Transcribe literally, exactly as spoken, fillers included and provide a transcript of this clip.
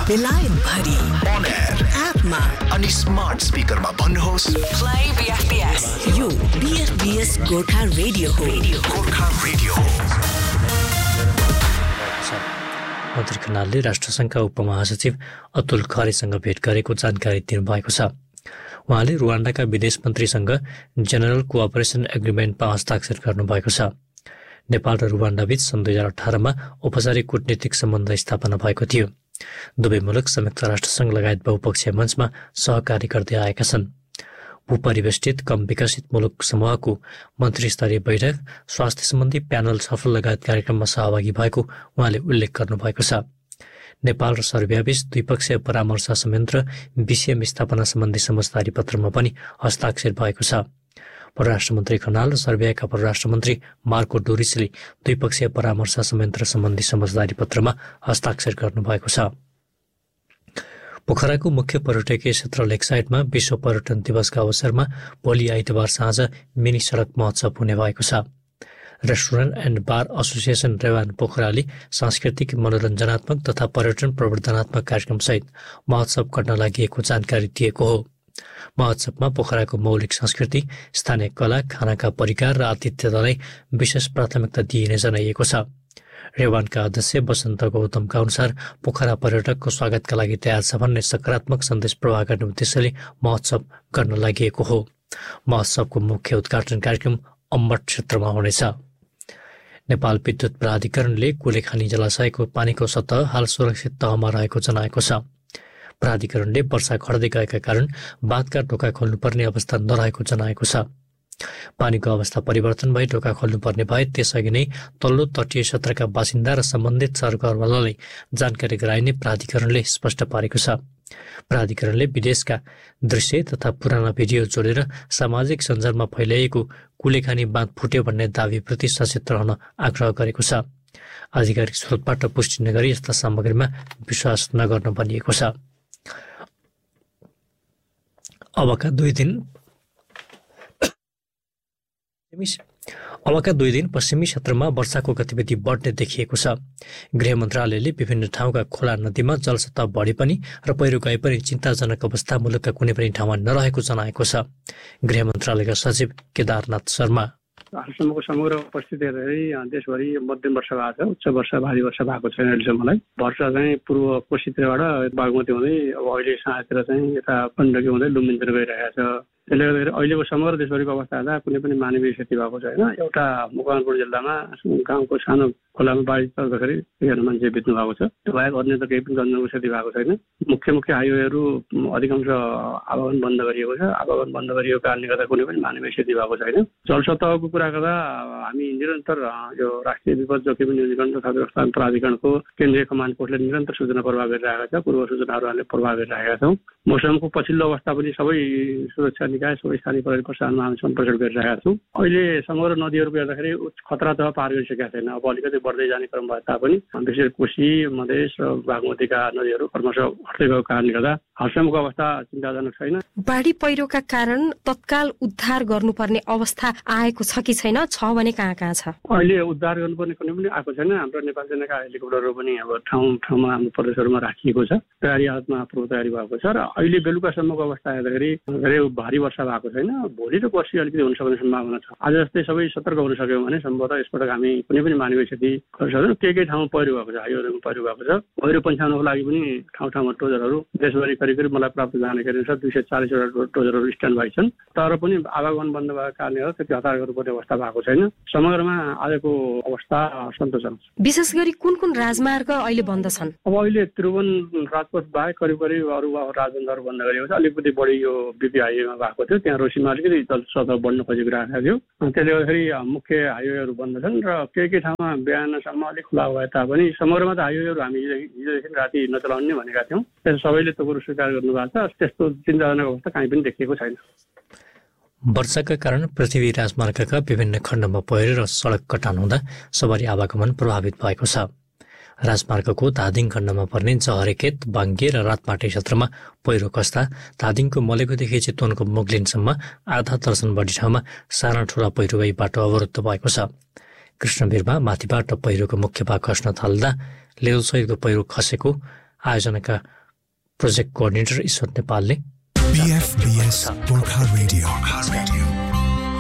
बेलायत भरि on air एपमा अनि स्मार्ट स्पिकरमा भन्नुहोस् play B F B S यो B F B S Gorkha radio हो गोर्खा रेडियो मन्त्री खनालले राष्ट्रसङ्घका उपमहासचिव अतुल खरेसँग भेट गरेको जानकारी दिनुभएको छ। उहाँले रुवान्डाका विदेश मन्त्रीसँग जेनरल कोअपरेसन एग्रिमेन्टमा हस्ताक्षर गर्नुभएको छ। नेपाल र रुवान्डाबीच सन् दुई हजार अठारमा औपचारिक कूटनीतिक सम्बन्ध स्थापना भएको थियो। दुवै मुलुक संयुक्त राष्ट्रसङ्घ लगायत बहुपक्षीय मञ्चमा सहकारी गर्दै आएका छन्। भूपरिवेष्टित कम विकसित मुलुक समूहको मन्त्री स्तरीय बैठक, स्वास्थ्य सम्बन्धी प्यानल सफल लगायत कार्यक्रममा सहभागी भएको उहाँले उल्लेख गर्नुभएको छ। नेपाल र सर्बियाबीच द्विपक्षीय परामर्श संयन्त्र बीसीएम स्थापना सम्बन्धी समझदारी पत्रमा पनि हस्ताक्षर भएको छ। परराष्ट्र मन्त्री खनाल र सर्बियाका परराष्ट्र मन्त्री मार्को डोरिसले द्विपक्षीय परामर्श संयन्त्र सम्बन्धी समझदारी पत्रमा हस्ताक्षर गर्नुभएको छ। पोखराको मुख्य पर्यटकीय क्षेत्र लेकसाइडमा विश्व पर्यटन दिवसका अवसरमा भोलि आइतबार साँझ मिनी सडक महोत्सव हुने भएको छ। रेस्टुरेन्ट एन्ड बार एसोसिएसन रेवान पोखराले सांस्कृतिक मनोरञ्जनात्मक तथा पर्यटन प्रवर्धनात्मक कार्यक्रमसहित महोत्सव गर्न लागि जानकारी दिएको हो। महोत्सवमा पोखराको मौलिक संस्कृति, स्थानीय कला, खानाका परिकार र आतिथ्यतालाई विशेष प्राथमिकता दिइने जनाइएको छ। रेवानका अध्यक्ष वसन्त गौतमका अनुसार पोखरा पर्यटकको स्वागतका लागि तयार छ भन्ने सकारात्मक सन्देश प्रवाह गर्ने उद्देश्यले महोत्सव गर्न लागि हो। महोत्सवको मुख्य उद्घाटन कार्यक्रम अम्बट क्षेत्रमा हुनेछ। नेपाल विद्युत प्राधिकरणले कुलेखानी जलाशयको पानीको सतह हाल सुरक्षित तहमा रहेको जनाएको छ। प्राधिकरणले वर्षा घट्दै गएका कारण बाँधका ढोका खोल्नुपर्ने अवस्था नरहेको जनाएको छ। पानीको अवस्था परिवर्तन भई ढोका खोल्नुपर्ने भए त्यसअघि नै तल्लो तटीय क्षेत्रका बासिन्दा र सम्बन्धित सरकारवालालाई जानकारी गराइने प्राधिकरणले स्पष्ट पारेको छ। प्राधिकरणले विदेशका दृश्य तथा पुराना भिडियो जोडेर सामाजिक सञ्जालमा फैलाइएको कुलेखानी बाँध फुट्यो भन्ने दावीप्रति सचेत रहन आग्रह गरेको छ। आधिकारिक स्रोतबाट पुष्टि नगरी यस्ता सामग्रीमा विश्वास नगर्न भनिएको छ। अबका दुई दिन अबका दुई दिन पश्चिमी क्षेत्रमा वर्षाको गतिविधि बढ्ने देखिएको छ। गृह मन्त्रालयले विभिन्न ठाउँका खोला नदीमा जलसतह बढे पनि र पहिरो गए पनि चिन्ताजनक अवस्था मुलुकका कुनै पनि ठाउँमा नरहेको जनाएको छ। गृह मन्त्रालयका सचिव केदारनाथ शर्मा हालसम्मको समग्र उपस्थिति हेर्दाखेरि देशभरि मध्यम वर्षा भएको छ, उच्च वर्षा भारी वर्षा भएको छैन अहिलेसम्मलाई। वर्षा चाहिँ पूर्व कोशीतिरबाट बागमती हुँदै अब अहिले साँझतिर चाहिँ यता गण्डकी हुँदै लुम्बिनीतिर गइरहेको छ। त्यसले गर्दाखेरि अहिलेको समग्र देशभरिको अवस्था हेर्दा कुनै पनि मानवीय क्षति भएको छैन। एउटा मकवानपुर जिल्लामा गाउँको सानो खोलामा बाढी चल्दाखेरि एकजना मान्छे बित्नु भएको छ। त्यो बाहेक अन्य त केही पनि जनजनको क्षति भएको छैन। मुख्य मुख्य हाइवेहरू अधिकांश आवागमन बन्द गरिएको छ। आवागमन बन्द गरिएको कारणले गर्दा कुनै पनि मानवीय क्षति भएको छैन। जलसतहको कुरा गर्दा हामी निरन्तर यो राष्ट्रिय विपद जोखिम न्यूनीकरण तथा व्यवस्थापन प्राधिकरणको केन्द्रीय कमान्ड पोस्टले निरन्तर सूचना प्रवाह गरिरहेका छ। पूर्व सूचनाहरू हामीले प्रवाह गरिरहेका छौँ। मौसमको पछिल्लो अवस्था पनि सबै सुरक्षा निकाय सबै स्थानीय प्रहरी प्रशासनमा हामी सम्प्रेषण गरिरहेका छौँ। अहिले समग्र नदीहरूको हेर्दाखेरि खतरा तह पार गरिसकेका छैन। अब अलिकति बढ्दै जाने क्रम भए तापनि विशेष कोशी, मधेस र बागमतीका नदीहरू क्रमशः घट्दै गएको कारणले गर्दा हालसम्मको अवस्था चिन्ताजनक छैन। बाढी पहिरोका कारण तत्काल उद्धार गर्नुपर्ने अवस्था आएको छ कि छैन, छ भने कहाँ कहाँ छ? अहिले उद्धार गर्नुपर्ने कुनै पनि आएको छैन। हाम्रो नेपाल सेनाका हेलिकप्टरहरू पनि अब ठाउँ ठाउँमा हाम्रो प्रदेशहरूमा राखिएको छ। तयारी हालतमा पूर्व तयारी भएको छ र अहिले बेलुकासम्मको अवस्था हेर्दाखेरि धेरै भारी वर्षा भएको छैन। भोलि र पर्सि अलिकति हुन सक्ने सम्भावना छ। आज जस्तै सबै सतर्क हुन सक्यौँ भने सम्भवतः यसपटक हामी कुनै पनि मानवीय क्षति गर्न सक्दैनौँ। केही केही ठाउँमा पहिरो भएको छ, हाइवेहरूमा पहिरो भएको छ। पहिरो पन्छाउनको लागि पनि ठाउँ ठाउँमा टोजरहरू देशभरि करिब करिब मलाई प्राप्त जानकारी अनुसार दुई सय चालिसवटा टोजरहरू स्ट्यान्ड बाई छन्। तर पनि आवागमन बन्द भएको कारणले गर्दा त्यति हतार गर्नुपर्ने अवस्था भएको छैन। समग्रमा आजको अवस्था सन्तोषजनक छ। विशेष गरी कुन कुन राजमार्ग अहिले बन्द छन्? अब अहिले त्रिभुवन राजपथ बाहेक करिब करिब अरू राजमार्गहरू बन्द गरिएको छ। अलिकति बढी यो बिपी हाइवेमा भएको थियो, त्यहाँ रोसीमा अलिकति जलसतह बढ्न खोजेको राखेको थियो। त्यसले गर्दाखेरि मुख्य हाइवेहरू बन्द छन् र केही केही ठाउँमा बिहानसम्म अलिक खुला भए तापनि समग्रमा त हाइवेहरू हामी हिजोदेखि राति नचलाउने भनेका थियौँ। त्यसो सबैले त्यो कुरो स्वीकार गर्नुभएको छ। त्यस्तो चिन्ताजनक अवस्था कहीँ पनि देखिएको छैन। वर्षाका कारण पृथ्वी राजमार्गका विभिन्न खण्डमा पहिरो र सडक कटान हुँदा सवारी आवागमन प्रभावित भएको छ। राजमार्गको धादिङ खण्डमा पर्ने जहरेखेत, बाङ्गे र रातमाटे क्षेत्रमा पहिरो खस्दा धादिङको मलेखोदेखि चितवनको मुगलिनसम्म आधा दर्जन बढी ठाउँमा साना ठुला पहिरो गई बाटो अवरुद्ध भएको छ। कृष्णवीरमा माथिबाट पहिरोको मुख्य भाग खस्न थाल्दा लेउसहितको पहिरो खसेको आयोजनाका प्रोजेक्ट कोअर्डिनेटर ईश्वर नेपालले B F B S Gorkha Radio.